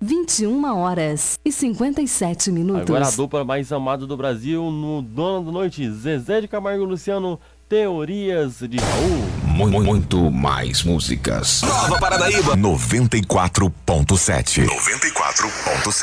21h57. Agora a dupla mais amada do Brasil no Dono da Noite, Zezé de Camargo e Luciano, Teorias de Raul. Muito mais músicas. Nova Paranaíba 94.7. 94.7.